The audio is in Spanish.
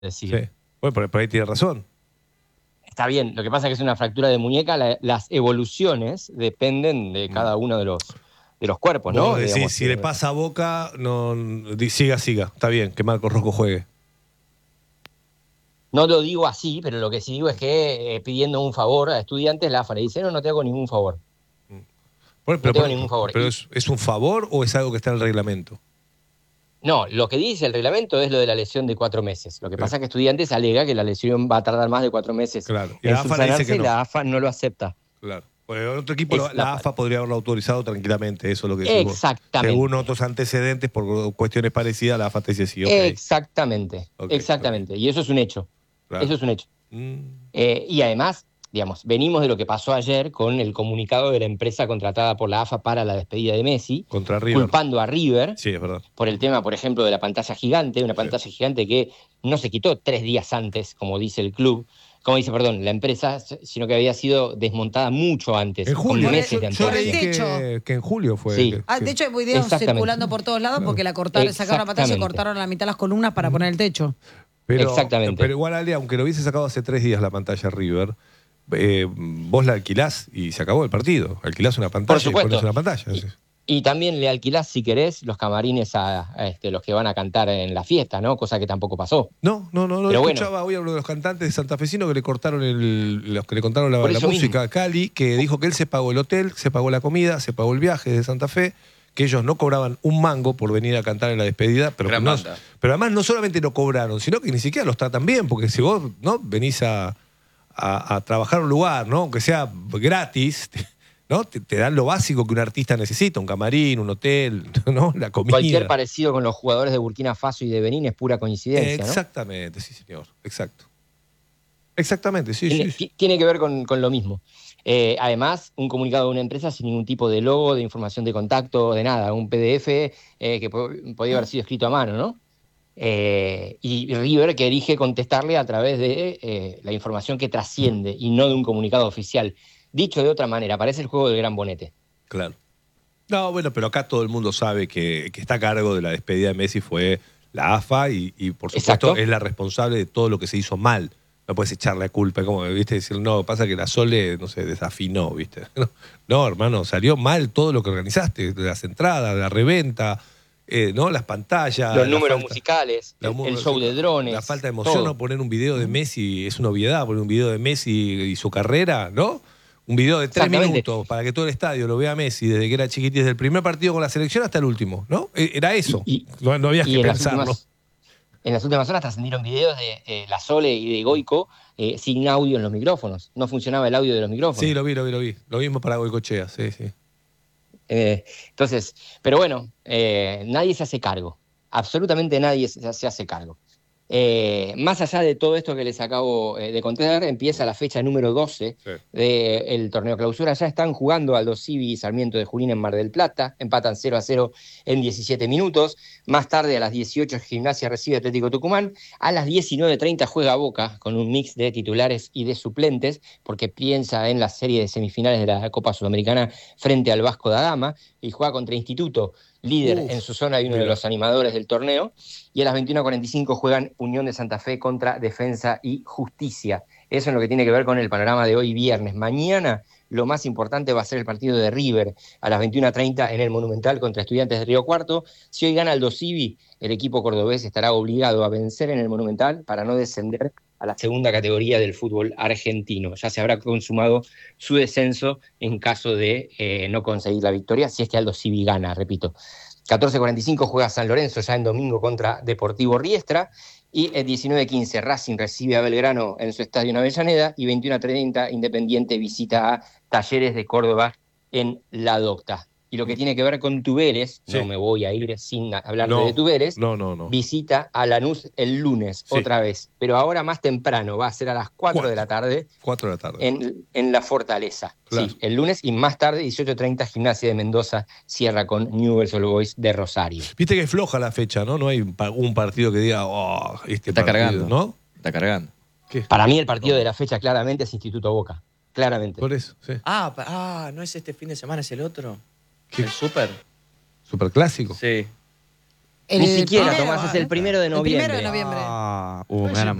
decir. Sí. Bueno, por ahí tiene razón. Está bien, lo que pasa es que es una fractura de muñeca, las evoluciones dependen de Mm. cada uno de los cuerpos, Vos ¿no? decís, Digamos si le que pasa a Boca, no, siga. Está bien, que Marcos Rojo juegue. no lo digo así, pero lo que sí digo es que pidiendo un favor a Estudiantes, la AFA le dice, no, no te hago ningún favor. Bueno, No te hago ningún favor. pero ¿es un favor o es algo que está en el reglamento? No, lo que dice el reglamento es lo de la lesión de 4 meses. Lo que Sí, pasa es que Estudiantes alega que la lesión va a tardar más de 4 meses claro. Y en la AFA le dice subsanarse que y no. la AFA no lo acepta. Claro. Pues otro equipo, Es la AFA podría haberlo autorizado tranquilamente, eso es lo que decís vos. Según Exactamente. otros antecedentes, por cuestiones parecidas, la AFA te dice sí, ok. Exactamente. Ok, ok. Exactamente. Y eso es un hecho. Eso Claro. es un hecho. Mm, Y además, digamos, venimos de lo que pasó ayer con el comunicado de la empresa contratada por la AFA para la despedida de Messi, contra River. culpando a River Sí, es verdad. por el tema, por ejemplo, de la pantalla gigante, una Sí. pantalla gigante que no se quitó 3 días antes, como dice el club, como dice, perdón, la empresa, sino que había sido desmontada mucho En antes, con julio. meses de Yo Por el leí antelación. techo. que en julio fue. Sí, Ah, de hecho, hay videos exactamente, circulando por todos lados Claro. porque sacaron la pantalla y exactamente, cortaron a la mitad las columnas para poner el techo. Pero exactamente. igual, Ale, aunque lo hubiese sacado hace 3 días la pantalla River, vos la alquilás y se acabó el partido. Alquilás una Por pantalla y pones supuesto. una pantalla. Y también le alquilás, si querés, los camarines a los que van a cantar en la fiesta, ¿no? Cosa que tampoco pasó. No, lo Pero bueno, escuchaba hoy a uno de los cantantes de santafesino que le cortaron los que le contaron por la eso mismo. música a Cali, que dijo que él se pagó el hotel, se pagó la comida, se pagó el viaje de Santa Fe, que ellos no cobraban un mango por venir a cantar en la despedida, pero, Gran banda. pero además no solamente no cobraron, sino que ni siquiera los tratan bien, porque si vos no venís a trabajar en un lugar, ¿no? Aunque sea gratis, ¿no? Te dan lo básico que un artista necesita, un camarín, un hotel, ¿no? La Cualquier comida. parecido con los jugadores de Burkina Faso y de Benín es pura coincidencia, ¿no? Exactamente, sí, señor. Exacto. Exactamente, sí, Tiene, sí, sí. tiene que ver con lo mismo. Además, un comunicado de una empresa sin ningún tipo de logo, de información de contacto, de nada, un PDF que podía haber sido escrito a mano, ¿no? Y River que elige contestarle a través de la información que trasciende y no de un comunicado oficial. Dicho de otra manera, parece el juego del gran bonete. Claro. No, bueno, pero acá todo el mundo sabe que está a cargo de la despedida de Messi fue la AFA y por supuesto Exacto. es la responsable de todo lo que se hizo mal. No puedes echarle la culpa, como, ¿viste? Decir, no, pasa que la Sole, no sé, desafinó, ¿viste? No, hermano, salió mal todo lo que organizaste, las entradas, la reventa, ¿no? Las pantallas, Los la números falta. musicales, el show de La drones, falta de emoción, todo. no poner un video de Messi, es una obviedad poner un video de Messi y su carrera, ¿no? Un video de 3 Exactamente. minutos para que todo el estadio lo vea a Messi desde que era chiquitito, desde el primer partido con la selección hasta el último, ¿no? Era eso. Y, No había y que pensarlo. en las últimas horas trascendieron videos de La Sole y de Goico sin audio en los micrófonos. No funcionaba el audio de los Sí, micrófonos. lo vi. Lo mismo para Goicochea, sí, sí. Entonces, pero bueno, nadie se hace cargo. Absolutamente nadie se hace cargo. Más allá de todo esto que les acabo de contar, empieza la fecha número 12 Sí. del torneo clausura. Ya están jugando Aldo Civi y Sarmiento de Junín en Mar del Plata. Empatan 0-0 en 17 minutos. Más tarde, a las 18, Gimnasia recibe Atlético Tucumán. A las 19:30 juega Boca con un mix de titulares y de suplentes, porque piensa en la serie de semifinales de la Copa Sudamericana frente al Vasco da Gama y juega contra Instituto, líder en su zona y uno de Mira. los animadores del torneo. Y a las 21:45 juegan Unión de Santa Fe contra Defensa y Justicia. Eso es lo que tiene que ver con el panorama de hoy viernes. Mañana lo más importante va a ser el partido de River a las 21:30 en el Monumental contra Estudiantes de Río Cuarto. Si hoy gana Aldo Civi, el equipo cordobés estará obligado a vencer en el Monumental para no descender a la segunda categoría del fútbol argentino. Ya se habrá consumado su descenso en caso de no conseguir la victoria, si es que Aldo Civi gana, repito. 14:45 juega San Lorenzo ya en domingo contra Deportivo Riestra. Y 19:15 Racing recibe a Belgrano en su estadio en Avellaneda. Y 21:30 Independiente visita a Talleres de Córdoba en La Docta. Y lo que tiene que ver con Tuberes, Sí. no me voy a ir sin hablarte de No, Tuberes, no. visita a Lanús el lunes, Sí. otra vez. Pero ahora más temprano, va a ser a las 4 de la tarde 4 de la tarde. en La Fortaleza. Claro. Sí, el lunes y más tarde, 18:30, Gimnasia de Mendoza cierra con Newell's Old Boys de Rosario. Viste que es floja la fecha, ¿no? No hay un partido que diga, oh, este Está partido, cargando. ¿no? Está cargando. ¿Qué? Para mí el partido de la fecha claramente es Instituto Boca. Claramente. Por eso, sí. ¿No es este fin de semana, es el otro? ¿Qué? ¿El Super? Superclásico. Sí. Ni siquiera, primero, Tomás, es el 1 de El noviembre. 1 de noviembre. Me van a